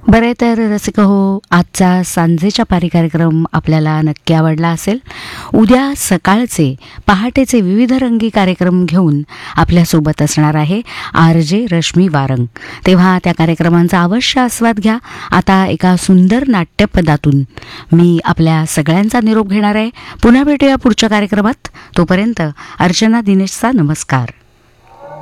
बरे तर रसिक हो, आजचा सांजेच्या पारी कार्यक्रम आपल्याला नक्की आवडला असेल. उद्या सकाळचे पहाटेचे विविध रंगी कार्यक्रम घेऊन आपल्यासोबत असणार आहे RJ रश्मी वारंग. तेव्हा त्या कार्यक्रमांचा अवश्य आस्वाद घ्या. आता एका सुंदर नाट्यपदातून मी आपल्या सगळ्यांचा निरोप घेणार आहे. पुन्हा भेटूया पुढच्या कार्यक्रमात. तोपर्यंत अर्चना दिनेशचा नमस्कार.